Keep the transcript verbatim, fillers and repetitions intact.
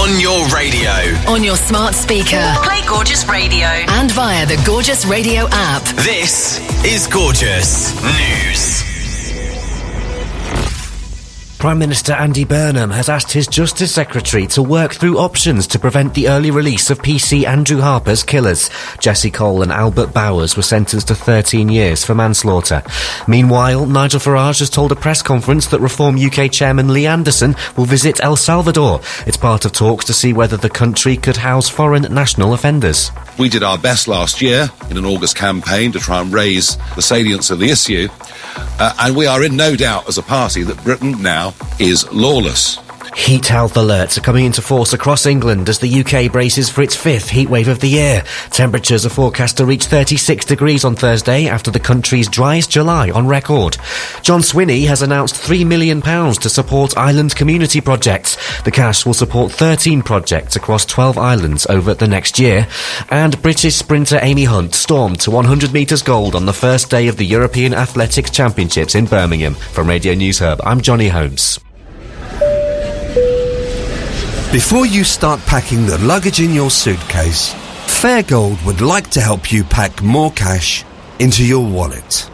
On your radio. On your smart speaker. Play Gorgeous Radio. And via the Gorgeous Radio app. This is Gorgeous News. Prime Minister Andy Burnham has asked his Justice Secretary to work through options to prevent the early release of P C Andrew Harper's killers. Jesse Cole and Albert Bowers were sentenced to thirteen years for manslaughter. Meanwhile, Nigel Farage has told a press conference that Reform U K Chairman Lee Anderson will visit El Salvador. It's part of talks to see whether the country could house foreign national offenders. We did our best last year in an August campaign to try and raise the salience of the issue, uh, and we are in no doubt as a party that Britain now is lawless. Heat health alerts are coming into force across England as the U K braces for its fifth heatwave of the year. Temperatures are forecast to reach thirty-six degrees on Thursday after the country's driest July on record. John Swinney has announced three million pounds to support island community projects. The cash will support thirteen projects across twelve islands over the next year. And British sprinter Amy Hunt stormed to one hundred metres gold on the first day of the European Athletics Championships in Birmingham. From Radio News Hub, I'm Johnny Holmes. Before you start packing the luggage in your suitcase, Fairgold would like to help you pack more cash into your wallet.